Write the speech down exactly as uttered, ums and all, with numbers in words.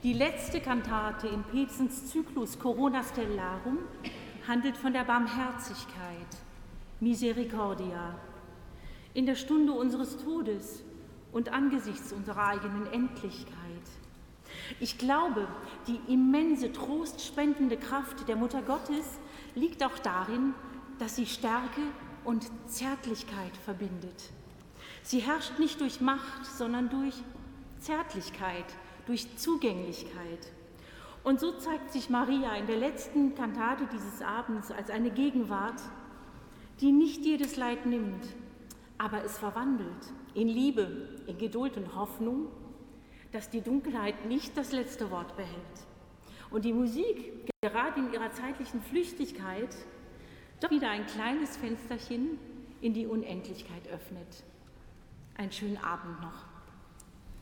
Die letzte Kantate in Petzens Zyklus Corona Stellarum handelt von der Barmherzigkeit, Misericordia. In der Stunde unseres Todes und angesichts unserer eigenen Endlichkeit. Ich glaube, die immense trostspendende Kraft der Mutter Gottes liegt auch darin, dass sie Stärke und Zärtlichkeit verbindet. Sie herrscht nicht durch Macht, sondern durch Zärtlichkeit, durch Zugänglichkeit. Und so zeigt sich Maria in der letzten Kantate dieses Abends als eine Gegenwart, die nicht jedes Leid nimmt, aber es verwandelt in Liebe, in Geduld und Hoffnung, dass die Dunkelheit nicht das letzte Wort behält. Und die Musik, gerade in ihrer zeitlichen Flüchtigkeit, doch wieder ein kleines Fensterchen in die Unendlichkeit öffnet. Einen schönen Abend noch.